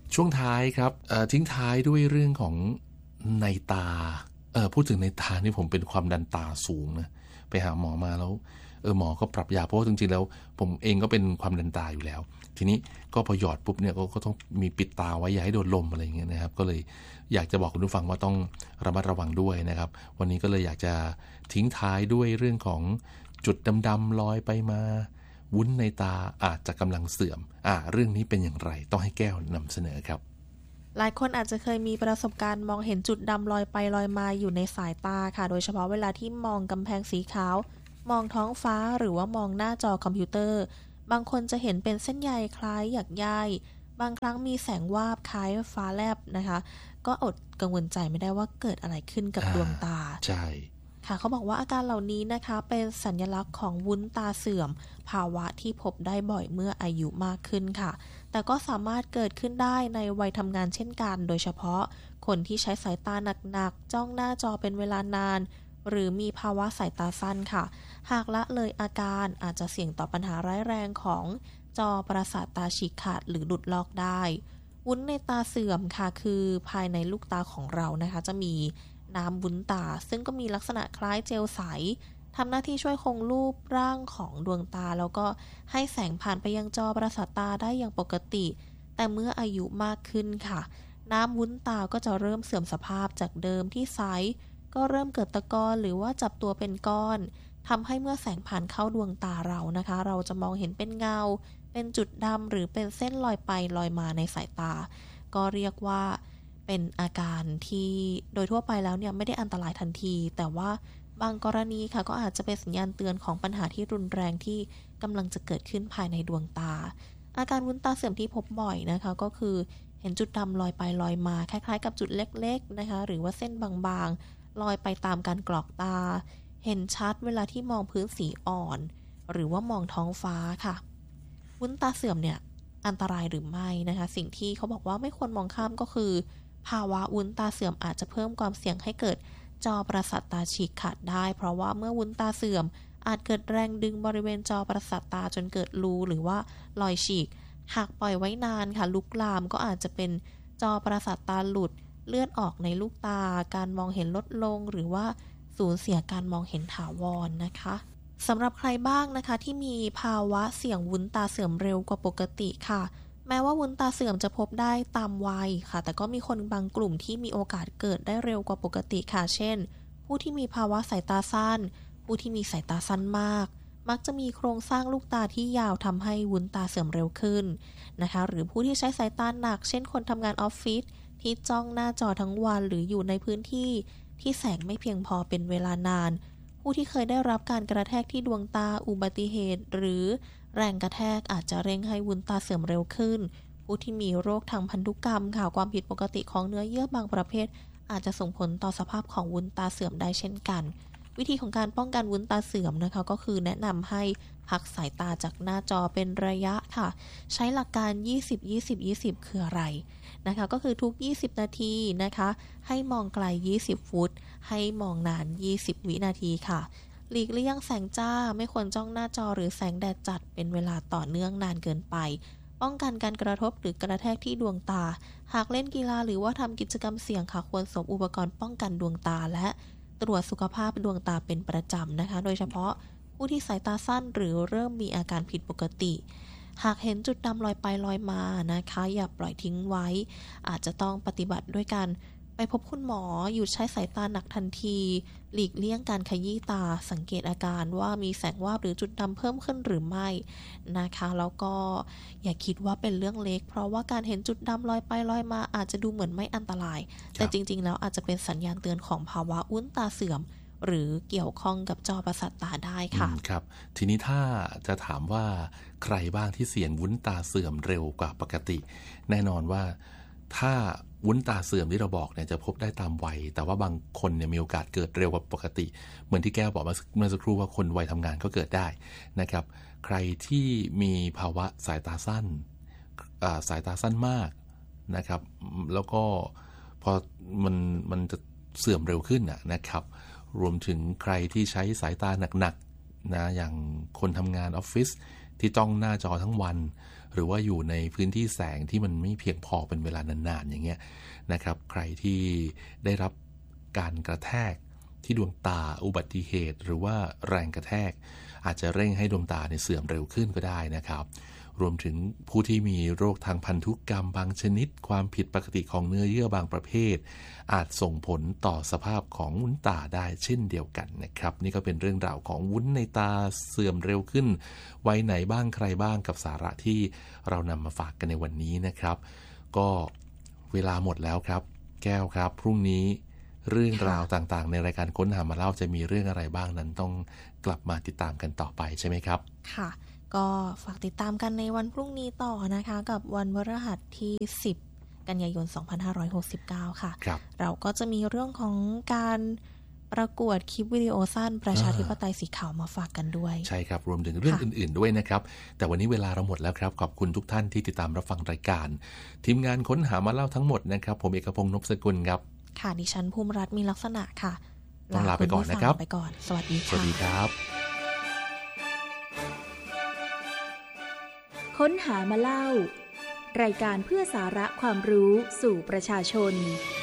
ช่วงท้ายครับทิ้งท้ายด้วยเรื่องของในตาพูดถึงในตานี่ผมเป็นความดันตาสูงนะไปหาหมอมาแล้วหมอก็ปรับยาเพราะว่าจริงๆแล้วผมเองก็เป็นความดันตาอยู่แล้วทีนี้ก็พอหยอดปุ๊บเนี่ยก็ต้องมีปิดตาไว้อย่าให้โดนลมอะไรอย่างเงี้ยนะครับก็เลยอยากจะบอกคุณผู้ฟังว่าต้องระมัดระวังด้วยนะครับวันนี้ก็เลยอยากจะทิ้งท้ายด้วยเรื่องของจุดดำๆลอยไปมาวุ้นในตาอาจจะกำลังเสื่อมเรื่องนี้เป็นอย่างไรต้องให้แก้วนำเสนอครับหลายคนอาจจะเคยมีประสบการณ์มองเห็นจุดดำลอยไปลอยมาอยู่ในสายตาค่ะโดยเฉพาะเวลาที่มองกำแพงสีขาวมองท้องฟ้าหรือว่ามองหน้าจอคอมพิวเตอร์บางคนจะเห็นเป็นเส้นใยคล้ายหยักใยบางครั้งมีแสงวาบคล้ายฟ้าแลบนะคะก็อดกังวลใจไม่ได้ว่าเกิดอะไรขึ้นกับดวงตาใช่ค่ะเขาบอกว่าอาการเหล่านี้นะคะเป็นสัญลักษณ์ของวุ้นตาเสื่อมภาวะที่พบได้บ่อยเมื่ออายุมากขึ้นค่ะแต่ก็สามารถเกิดขึ้นได้ในวัยทำงานเช่นกันโดยเฉพาะคนที่ใช้สายตาหนักๆจ้องหน้าจอเป็นเวลานานหรือมีภาวะสายตาสั้นค่ะหากละเลยอาการอาจจะเสี่ยงต่อปัญหาร้ายแรงของจอประสาทตาฉีกขาดหรือหลุดลอกได้วุ้นในตาเสื่อมค่ะคือภายในลูกตาของเรานะคะจะมีน้ำวุ้นตาซึ่งก็มีลักษณะคล้ายเจลใสทำหน้าที่ช่วยคงรูปร่างของดวงตาแล้วก็ให้แสงผ่านไปยังจอประสาทตาได้อย่างปกติแต่เมื่ออายุมากขึ้นค่ะน้ำวุ้นตาก็จะเริ่มเสื่อมสภาพจากเดิมที่ใสก็เริ่มเกิดตะกอนหรือว่าจับตัวเป็นก้อนทำให้เมื่อแสงผ่านเข้าดวงตาเรานะคะเราจะมองเห็นเป็นเงาเป็นจุดดำหรือเป็นเส้นลอยไปลอยมาในสายตาก็เรียกว่าเป็นอาการที่โดยทั่วไปแล้วเนี่ยไม่ได้อันตรายทันทีแต่ว่าบางกรณีค่ะก็อาจจะเป็นสัญญาณเตือนของปัญหาที่รุนแรงที่กำลังจะเกิดขึ้นภายในดวงตาอาการวุ้นตาเสื่อมที่พบบ่อยนะคะก็คือเห็นจุดดำลอยไปลอยมาคล้ายๆกับจุดเล็กๆนะคะหรือว่าเส้นบางๆลอยไปตามการกรอกตาเห็นชัดเวลาที่มองพื้นสีอ่อนหรือว่ามองท้องฟ้าค่ะวุ้นตาเสื่อมเนี่ยอันตรายหรือไม่นะคะสิ่งที่เขาบอกว่าไม่ควรมองข้ามก็คือภาวะวุ้นตาเสื่อมอาจจะเพิ่มความเสี่ยงให้เกิดจอประสาทตาฉีกขาดได้เพราะว่าเมื่อวุ้นตาเสื่อมอาจเกิดแรงดึงบริเวณจอประสาทตาจนเกิดรูหรือว่ารอยฉีกหากปล่อยไว้นานค่ะลุกลามก็อาจจะเป็นจอประสาทตาหลุดเลือดออกในลูกตาการมองเห็นลดลงหรือว่าสูญเสียการมองเห็นถาวรนะคะสำหรับใครบ้างนะคะที่มีภาวะเสี่ยงวุ้นตาเสื่อมเร็วกว่าปกติค่ะแม้ว่าวุ้นตาเสื่อมจะพบได้ตามวัยค่ะแต่ก็มีคนบางกลุ่มที่มีโอกาสเกิดได้เร็วกว่าปกติค่ะเช่นผู้ที่มีภาวะสายตาสั้นผู้ที่มีสายตาสั้นมากมักจะมีโครงสร้างลูกตาที่ยาวทำให้วุ้นตาเสื่อมเร็วขึ้นนะคะหรือผู้ที่ใช้สายตาหนักเช่นคนทำงานออฟฟิศที่จ้องหน้าจอทั้งวันหรืออยู่ในพื้นที่ที่แสงไม่เพียงพอเป็นเวลานานผู้ที่เคยได้รับการกระแทกที่ดวงตาอุบัติเหตุหรือแรงกระแทกอาจจะเร่งให้วุ้นตาเสื่อมเร็วขึ้นผู้ที่มีโรคทางพันธุกรรมค่ะความผิดปกติของเนื้อเยื่อบางประเภทอาจจะส่งผลต่อสภาพของวุ้นตาเสื่อมได้เช่นกันวิธีของการป้องกันวุ้นตาเสื่อมนะคะก็คือแนะนำให้พักสายตาจากหน้าจอเป็นระยะค่ะใช้หลักการ20-20-20คืออะไรนะคะก็คือทุก20นาทีนะคะให้มองไกล20ฟุตให้มองนาน20วินาทีค่ะหลีกเลี่ยงแสงจ้าไม่ควรจ้องหน้าจอหรือแสงแดดจัดเป็นเวลาต่อเนื่องนานเกินไปป้องกันการกระทบหรือกระแทกที่ดวงตาหากเล่นกีฬาหรือว่าทำกิจกรรมเสี่ยงค่ะควรสวมอุปกรณ์ป้องกันดวงตาและตรวจสุขภาพดวงตาเป็นประจำนะคะโดยเฉพาะผู้ที่สายตาสั้นหรือเริ่มมีอาการผิดปกติหากเห็นจุดดำลอยไปลอยมานะคะอย่าปล่อยทิ้งไว้อาจจะต้องปฏิบัติด้วยการไปพบคุณหมอหยุดใช้สายตาหนักทันทีหลีกเลี่ยงการขยี้ตาสังเกตอาการว่ามีแสงวาบหรือจุดดำเพิ่มขึ้นหรือไม่นะคะแล้วก็อย่าคิดว่าเป็นเรื่องเล็กเพราะว่าการเห็นจุดดำลอยไปลอยมาอาจจะดูเหมือนไม่อันตรายแต่จริงๆแล้วอาจจะเป็นสัญญาณเตือนของภาวะวุ้นตาเสื่อมหรือเกี่ยวข้องกับจอประสาทตาได้ค่ะครับทีนี้ถ้าจะถามว่าใครบ้างที่เสี่ยงวุ้นตาเสื่อมเร็วกว่าปกติแน่นอนว่าถ้าวุ้นตาเสื่อมที่เราบอกเนี่ยจะพบได้ตามวัยแต่ว่าบางคนเนี่ยมีโอกาสเกิดเร็วกว่าปกติเหมือนที่แก้วบอกเมื่อสักครู่ว่าคนวัยทำงานก็เกิดได้นะครับใครที่มีภาวะสายตาสั้นสายตาสั้นมากนะครับแล้วก็พอมันจะเสื่อมเร็วขึ้นนะครับรวมถึงใครที่ใช้สายตาหนักๆนะอย่างคนทำงานออฟฟิศที่จ้องหน้าจอทั้งวันหรือว่าอยู่ในพื้นที่แสงที่มันไม่เพียงพอเป็นเวลานานๆอย่างเงี้ยนะครับใครที่ได้รับการกระแทกที่ดวงตาอุบัติเหตุหรือว่าแรงกระแทกอาจจะเร่งให้ดวงตาเสื่อมเร็วขึ้นก็ได้นะครับรวมถึงผู้ที่มีโรคทางพันธุกรรมบางชนิดความผิดปกติของเนื้อเยื่อบางประเภทอาจส่งผลต่อสภาพของวุ้นตาได้เช่นเดียวกันนะครับนี่ก็เป็นเรื่องราวของวุ้นในตาเสื่อมเร็วขึ้นวัยไหนบ้างใครบ้างกับสาระที่เรานำมาฝากกันในวันนี้นะครับก็เวลาหมดแล้วครับแก้วครับพรุ่งนี้เรื่องราวต่างๆในรายการค้นหามาเล่าจะมีเรื่องอะไรบ้างนั้นต้องกลับมาติดตามกันต่อไปใช่ไหมครับค่ะก็ฝากติดตามกันในวันพรุ่งนี้ต่อนะคะกับวันพฤหัสที่10กันยายน2569ค่ะเราก็จะมีเรื่องของการประกวดคลิปวิดีโอสั้นประชาธิปไตยสีขาวมาฝากกันด้วยใช่ครับรวมถึงเรื่องอื่นๆด้วยนะครับแต่วันนี้เวลาเราหมดแล้วครับขอบคุณทุกท่านที่ติดตามรับฟังรายการทีมงานค้นหามาเล่าทั้งหมดนะครับผมเอกพงษ์นพสกุลครับค่ะดิฉันภูมิรัตน์มีลักษณะค่ะต้องลาไปก่อนนะครับไปก่อนสวัสดีค่ะสวัสดีครับค้นหามาเล่ารายการเพื่อสาระความรู้สู่ประชาชน